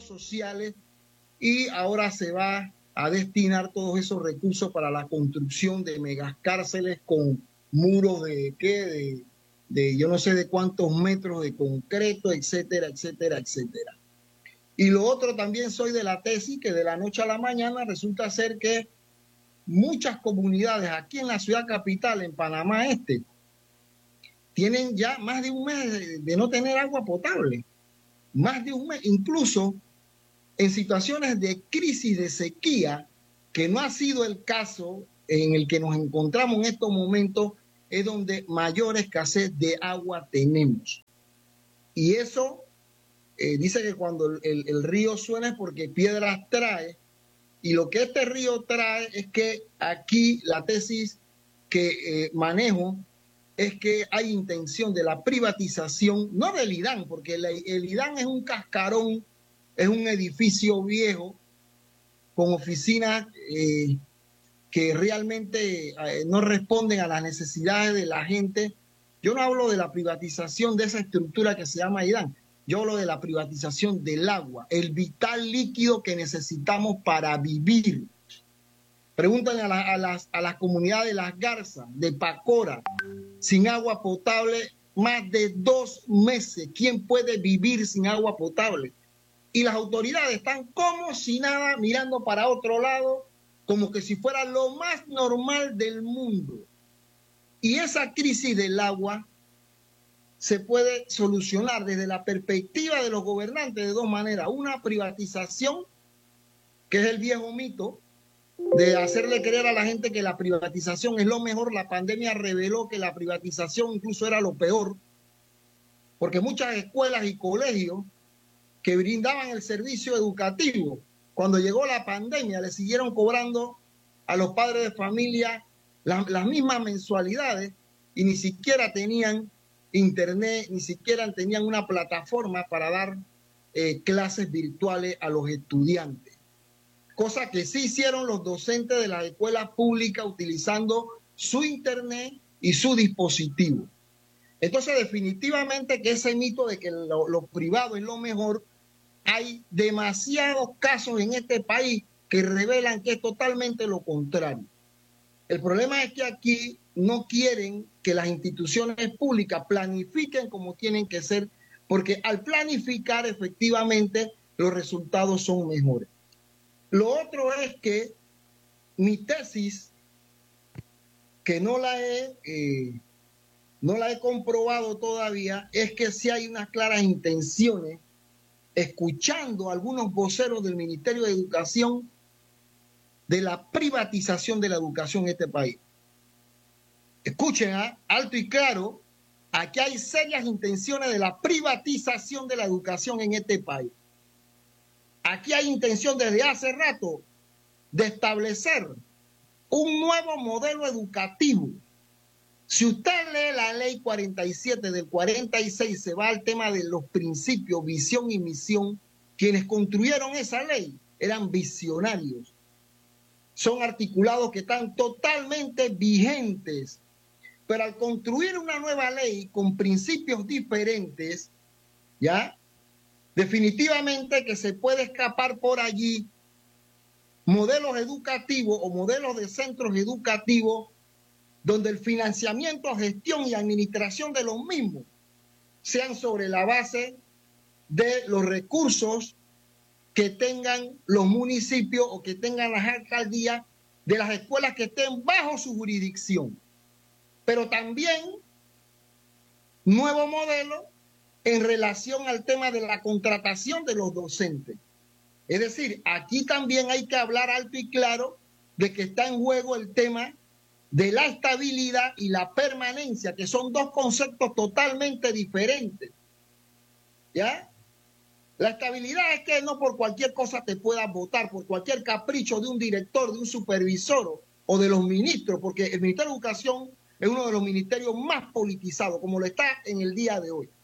programas sociales y ahora se va a destinar todos esos recursos para la construcción de megacárceles con muros de yo no sé de cuántos metros de concreto, etcétera, etcétera, etcétera. Y lo otro también soy de la tesis que de la noche a la mañana resulta ser que muchas comunidades aquí en la ciudad capital, en Panamá Este, tienen ya más de un mes de no tener agua potable. Más de un mes, incluso en situaciones de crisis de sequía, que no ha sido el caso en el que nos encontramos en estos momentos, es donde mayor escasez de agua tenemos. Y eso dice que cuando el río suena es porque piedras trae, y lo que este río trae es que aquí la tesis que manejo es que hay intención de la privatización, no del IDAN, porque el IDAN es un cascarón, es un edificio viejo con oficinas que realmente no responden a las necesidades de la gente. Yo no hablo de la privatización de esa estructura que se llama IDAN, yo hablo de la privatización del agua, el vital líquido que necesitamos para vivir. Preguntan a las comunidades de Las Garzas, de Pacora, sin agua potable más de 2 meses. ¿Quién puede vivir sin agua potable? Y las autoridades están como si nada, mirando para otro lado, como que si fuera lo más normal del mundo. Y esa crisis del agua se puede solucionar desde la perspectiva de los gobernantes de dos maneras. Una, privatización, que es el viejo mito de hacerle creer a la gente que la privatización es lo mejor. La pandemia reveló que la privatización incluso era lo peor, porque muchas escuelas y colegios que brindaban el servicio educativo, cuando llegó la pandemia, le siguieron cobrando a los padres de familia las mismas mensualidades y ni siquiera tenían internet, ni siquiera tenían una plataforma para dar clases virtuales a los estudiantes. Cosa que sí hicieron los docentes de las escuelas públicas utilizando su internet y su dispositivo. Entonces, definitivamente que ese mito de que lo privado es lo mejor, hay demasiados casos en este país que revelan que es totalmente lo contrario. El problema es que aquí no quieren que las instituciones públicas planifiquen como tienen que ser, porque al planificar efectivamente los resultados son mejores. Lo otro es que mi tesis, que no la he comprobado todavía, es que sí hay unas claras intenciones, escuchando a algunos voceros del Ministerio de Educación, de la privatización de la educación en este país. Escuchen, alto y claro, aquí hay serias intenciones de la privatización de la educación en este país. Aquí hay intención desde hace rato de establecer un nuevo modelo educativo. Si usted lee la ley 47 del 46, se va al tema de los principios, visión y misión. Quienes construyeron esa ley eran visionarios. Son articulados que están totalmente vigentes. Pero al construir una nueva ley con principios diferentes, ¿ya? Definitivamente que se puede escapar por allí modelos educativos o modelos de centros educativos donde el financiamiento, gestión y administración de los mismos sean sobre la base de los recursos que tengan los municipios o que tengan las alcaldías de las escuelas que estén bajo su jurisdicción. Pero también nuevo modelo en relación al tema de la contratación de los docentes. Es decir, aquí también hay que hablar alto y claro de que está en juego el tema de la estabilidad y la permanencia, que son dos conceptos totalmente diferentes. ¿Ya? La estabilidad es que no por cualquier cosa te puedas votar, por cualquier capricho de un director, de un supervisor o de los ministros, porque el Ministerio de Educación es uno de los ministerios más politizados, como lo está en el día de hoy.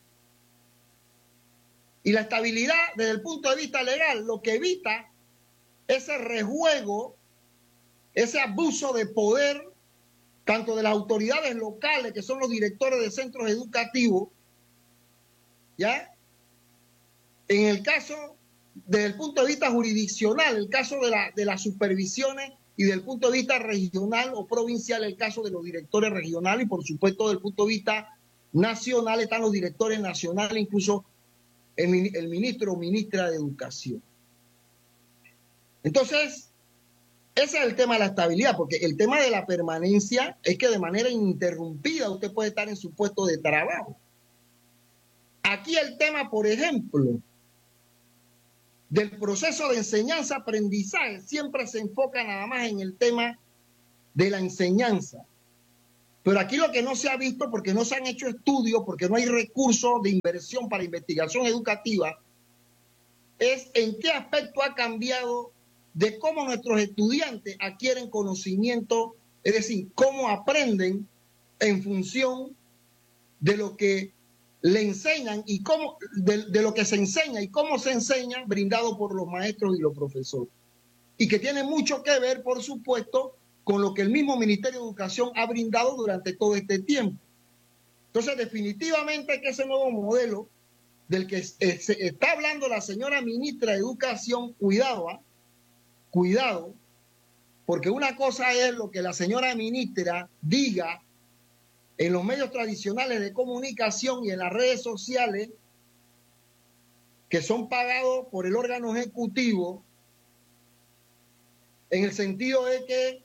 Y la estabilidad, desde el punto de vista legal, lo que evita ese rejuego, ese abuso de poder, tanto de las autoridades locales, que son los directores de centros educativos, ¿ya? En el caso desde el punto de vista jurisdiccional, el caso de las supervisiones, y desde el punto de vista regional o provincial, el caso de los directores regionales, y por supuesto desde el punto de vista nacional están los directores nacionales, incluso el ministro o ministra de Educación. Entonces, ese es el tema de la estabilidad, porque el tema de la permanencia es que de manera ininterrumpida usted puede estar en su puesto de trabajo. Aquí el tema, por ejemplo, del proceso de enseñanza-aprendizaje siempre se enfoca nada más en el tema de la enseñanza. Pero aquí lo que no se ha visto, porque no se han hecho estudios, porque no hay recursos de inversión para investigación educativa, es en qué aspecto ha cambiado de cómo nuestros estudiantes adquieren conocimiento, es decir, cómo aprenden en función de lo que le enseñan y cómo, de lo que se enseña y cómo se enseña, brindado por los maestros y los profesores. Y que tiene mucho que ver, por supuesto, con lo que el mismo Ministerio de Educación ha brindado durante todo este tiempo. Entonces, definitivamente que ese nuevo modelo del que se está hablando la señora ministra de Educación, cuidado, cuidado, porque una cosa es lo que la señora ministra diga en los medios tradicionales de comunicación y en las redes sociales, que son pagados por el órgano ejecutivo, en el sentido de que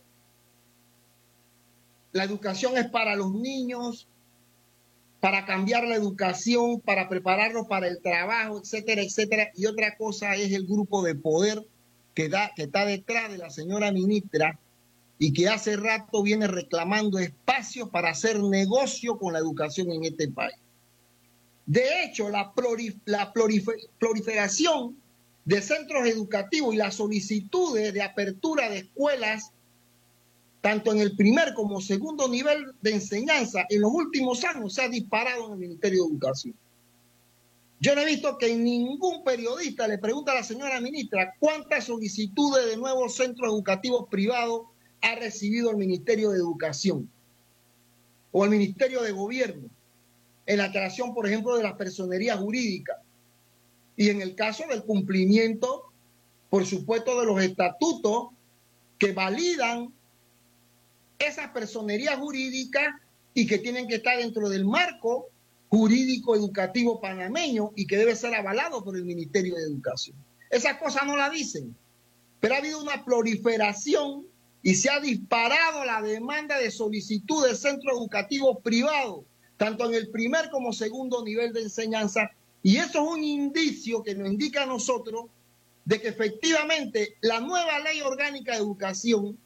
la educación es para los niños, para cambiar la educación, para prepararlos para el trabajo, etcétera, etcétera. Y otra cosa es el grupo de poder que está detrás de la señora ministra y que hace rato viene reclamando espacios para hacer negocio con la educación en este país. De hecho, la proliferación de centros educativos y las solicitudes de apertura de escuelas, tanto en el primer como segundo nivel de enseñanza, en los últimos años se ha disparado en el Ministerio de Educación. Yo no he visto que ningún periodista le pregunta a la señora ministra cuántas solicitudes de nuevos centros educativos privados ha recibido el Ministerio de Educación o el Ministerio de Gobierno en la creación, por ejemplo, de las personerías jurídicas y en el caso del cumplimiento, por supuesto, de los estatutos que validan esas personerías jurídicas y que tienen que estar dentro del marco jurídico educativo panameño y que debe ser avalado por el Ministerio de Educación. Esas cosas no la dicen, pero ha habido una proliferación y se ha disparado la demanda de solicitud de centros educativos privados, tanto en el primer como segundo nivel de enseñanza, y eso es un indicio que nos indica a nosotros de que efectivamente la nueva Ley Orgánica de Educación,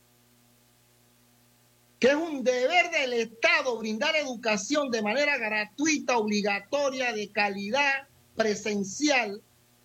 que es un deber del Estado brindar educación de manera gratuita, obligatoria, de calidad, presencial,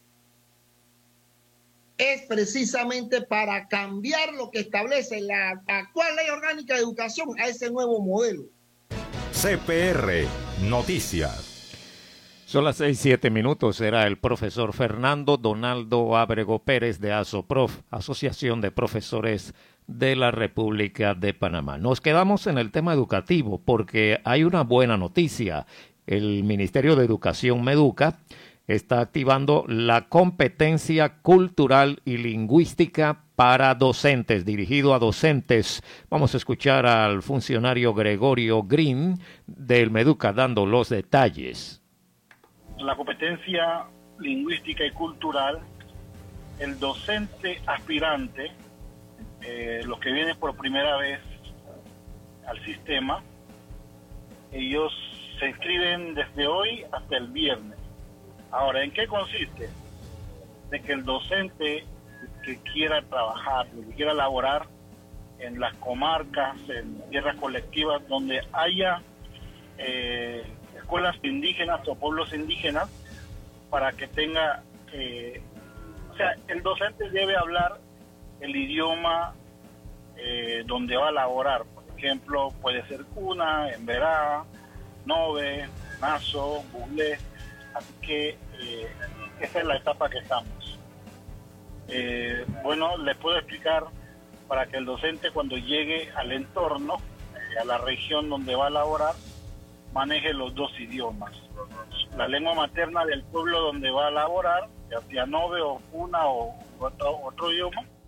es precisamente para cambiar lo que establece la actual Ley Orgánica de Educación a ese nuevo modelo. CPR Noticias. Son las 6:07. Era el profesor Fernando Donaldo Ábrego Pérez de ASOPROF, Asociación de Profesores de la República de Panamá. Nos quedamos en el tema educativo porque hay una buena noticia. El Ministerio de Educación, MEDUCA, está activando la competencia cultural y lingüística para docentes, dirigido a docentes. Vamos a escuchar al funcionario Gregorio Green del MEDUCA dando los detalles. La competencia lingüística y cultural, el docente aspirante, los que vienen por primera vez al sistema, ellos se inscriben desde hoy hasta el viernes. Ahora, ¿en qué consiste? De que el docente que quiera trabajar, que quiera laborar en las comarcas, en tierras colectivas, donde haya escuelas indígenas o pueblos indígenas, para que tenga, o sea, el docente debe hablar el idioma donde va a laborar. Por ejemplo, puede ser Cuna, Emberá, Nove, Naso, Buglé. Así que esa es la etapa que estamos. Bueno, les puedo explicar para que el docente cuando llegue al entorno, a la región donde va a laborar, maneje los dos idiomas. la lengua materna del pueblo donde va a laborar, ya sea Nove o Puna o otro idioma,